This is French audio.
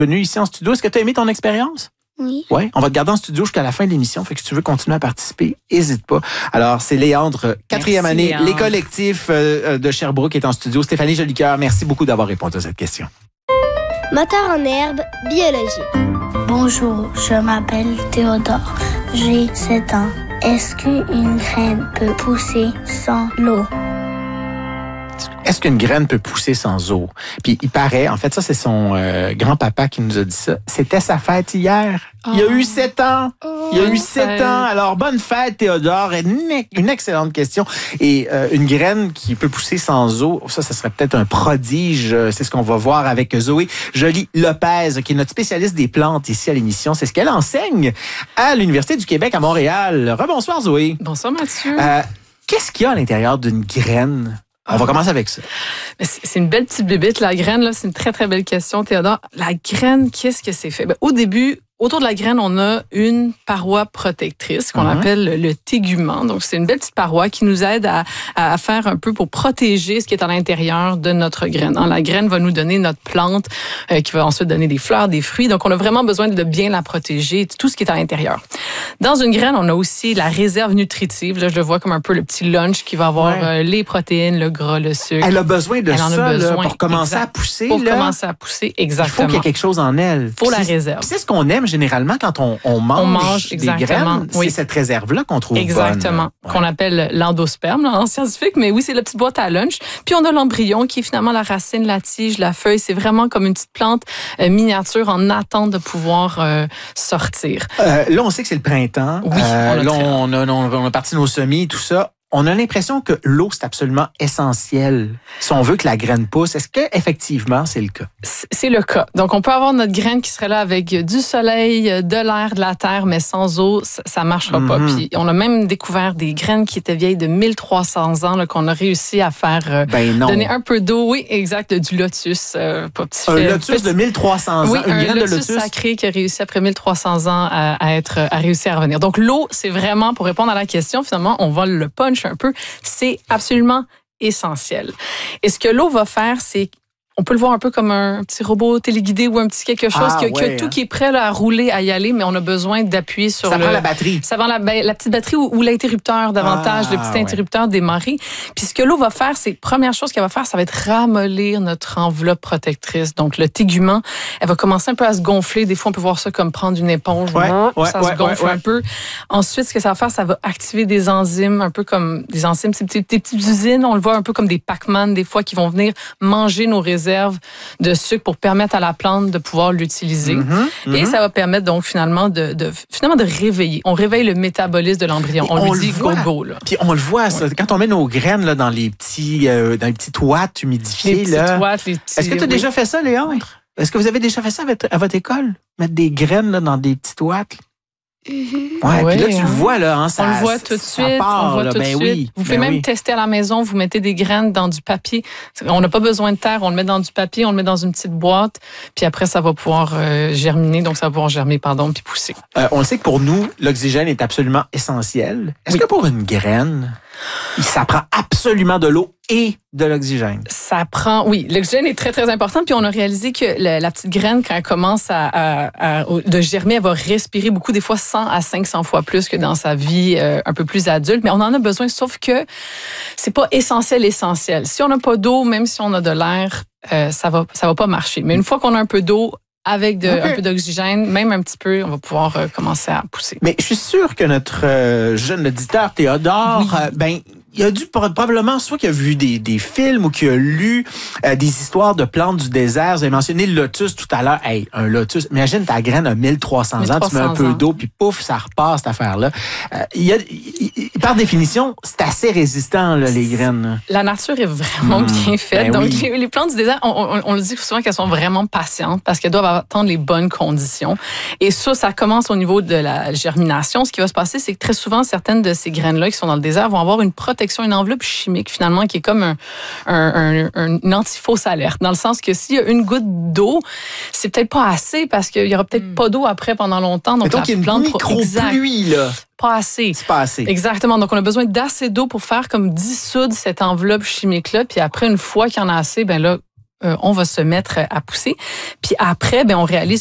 venu ici en studio. Est-ce que tu as aimé ton expérience? Oui. Oui, on va te garder en studio jusqu'à la fin de l'émission. Fait que si tu veux continuer à participer, n'hésite pas. Alors, c'est Léandre, 4e année, Léandre. les collectifs de Sherbrooke est en studio. Stéphanie Jolicoeur, merci beaucoup d'avoir répondu à cette question. Moteur en herbe, biologie. Bonjour, je m'appelle Théodore. J'ai 7 ans. Est-ce qu'une graine peut pousser sans l'eau? Est-ce qu'une graine peut pousser sans eau? Puis il paraît, en fait, ça c'est son grand-papa qui nous a dit ça. C'était sa fête hier. Il a eu 7 ans. Il a eu 7 ans. Alors, bonne fête, Théodore. Une excellente question. Et une graine qui peut pousser sans eau, ça serait peut-être un prodige. C'est ce qu'on va voir avec Zoé Joly-Lopez, qui est notre spécialiste des plantes ici à l'émission. C'est ce qu'elle enseigne à l'Université du Québec à Montréal. Rebonsoir, Zoé. Bonsoir, Mathieu. Qu'est-ce qu'il y a à l'intérieur d'une graine? On va commencer avec ça. C'est une belle petite bébite, la graine. Là, c'est une très, très belle question, Théodore. La graine, qu'est-ce que c'est fait? Au début, autour de la graine, on a une paroi protectrice qu'on appelle le tégument. Donc, c'est une belle petite paroi qui nous aide à faire un peu pour protéger ce qui est à l'intérieur de notre graine. La graine va nous donner notre plante qui va ensuite donner des fleurs, des fruits. Donc, on a vraiment besoin de bien la protéger, tout ce qui est à l'intérieur. Dans une graine, on a aussi la réserve nutritive. Là, je le vois comme un peu le petit lunch qui va avoir les protéines, le gras, le sucre. Elle a besoin de ça là, pour commencer à pousser. Pour commencer à pousser, exactement. Il faut qu'il y ait quelque chose en elle. Il faut la réserve. C'est ce qu'on aime généralement quand on mange des graines. C'est cette réserve-là qu'on trouve exactement. bonne. Qu'on appelle l'endosperme en scientifique. Mais oui, c'est la petite boîte à lunch. Puis on a l'embryon qui est finalement la racine, la tige, la feuille. C'est vraiment comme une petite plante miniature en attente de pouvoir sortir. Là, on sait que c'est le printemps. Oui, on a parti nos semis, tout ça. On a l'impression que l'eau, c'est absolument essentiel si on veut que la graine pousse. Est-ce que effectivement c'est le cas? C'est le cas. Donc, on peut avoir notre graine qui serait là avec du soleil, de l'air, de la terre, mais sans eau, ça marchera pas. Puis, on a même découvert des graines qui étaient vieilles de 1300 ans, là, qu'on a réussi à faire donner un peu d'eau. Oui, exact, du lotus. Pas petit un lotus de 1300 ans, oui, une graine de lotus sacré qui a réussi après 1300 ans à réussir à revenir. Donc, l'eau, c'est vraiment, pour répondre à la question, finalement, on va le punch un peu, c'est absolument essentiel. Et ce que l'eau va faire, c'est on peut le voir un peu comme un petit robot téléguidé ou un petit quelque chose qui a tout qui est prêt là, à rouler, à y aller, mais on a besoin d'appuyer sur ça prend la batterie. Ça prend la petite batterie ou l'interrupteur davantage, le petit interrupteur démarré. Puis ce que l'eau va faire, c'est première chose qu'elle va faire, ça va être ramollir notre enveloppe protectrice. Donc le tégument, elle va commencer un peu à se gonfler. Des fois, on peut voir ça comme prendre une éponge. Ça se gonfle un peu. Ensuite, ce que ça va faire, ça va activer des enzymes, un peu comme des enzymes, des petites usines. On le voit un peu comme des Pac-Man, des fois, qui vont venir manger nos réserves de sucre pour permettre à la plante de pouvoir l'utiliser. Et ça va permettre donc finalement de réveiller. On réveille le métabolisme de l'embryon. On lui dit go. Là. Puis on le voit, ça, quand on met nos graines là, dans les petites ouates humidifiées. Est-ce que tu as déjà fait ça, Léandre? Oui. Est-ce que vous avez déjà fait ça à votre école? Mettre des graines là, dans des petites ouates? Puis là, tu le vois, là, ça, on le voit tout de suite. Vous pouvez même tester à la maison, vous mettez des graines dans du papier. On n'a pas besoin de terre, on le met dans du papier, on le met dans une petite boîte, puis après, ça va pouvoir germiner, puis pousser. On le sait que pour nous, l'oxygène est absolument essentiel. Est-ce que pour une graine, ça prend absolument de l'eau et de l'oxygène? L'oxygène est très, très important. Puis on a réalisé que la petite graine, quand elle commence de germer, elle va respirer beaucoup, des fois 100 à 500 fois plus que dans sa vie un peu plus adulte. Mais on en a besoin, sauf que c'est pas essentiel. Si on n'a pas d'eau, même si on a de l'air, ça va pas marcher. Mais une fois qu'on a un peu d'eau, avec un peu d'oxygène, même un petit peu, on va pouvoir commencer à pousser. Mais je suis sûr que notre jeune auditeur Théodore, il a dû probablement, soit qu'il a vu des films ou qu'il a lu des histoires de plantes du désert. Vous avez mentionné le lotus tout à l'heure. Hey, un lotus, imagine ta graine a 1300 ans, tu mets un peu d'eau, puis pouf, ça repart cette affaire-là. Par définition, c'est assez résistant, là, les graines. La nature est vraiment bien faite. Donc, les plantes du désert, on le dit souvent qu'elles sont vraiment patientes parce qu'elles doivent attendre les bonnes conditions. Et ça commence au niveau de la germination. Ce qui va se passer, c'est que très souvent, certaines de ces graines-là qui sont dans le désert vont avoir une protection, une enveloppe chimique, finalement, qui est comme une anti-fausse alerte. Dans le sens que s'il y a une goutte d'eau, c'est peut-être pas assez parce qu'il y aura peut-être pas d'eau après pendant longtemps. Donc, il y a une micro-pluie, là. Pas assez. C'est pas assez. Exactement. Donc, on a besoin d'assez d'eau pour faire comme dissoudre cette enveloppe chimique-là. Puis après, une fois qu'il y en a assez, on va se mettre à pousser. Puis après, on réalise